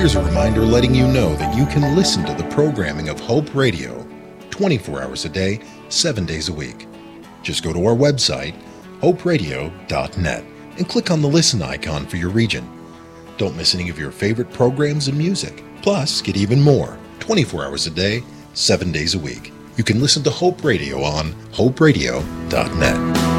Here's a reminder letting you know that you can listen to the programming of Hope Radio 24 hours a day, 7 days a week. Just go to our website, hoperadio.net, and click on the listen icon for your region. Don't miss any of your favorite programs and music. Plus, get even more 24 hours a day, 7 days a week. You can listen to Hope Radio on hoperadio.net.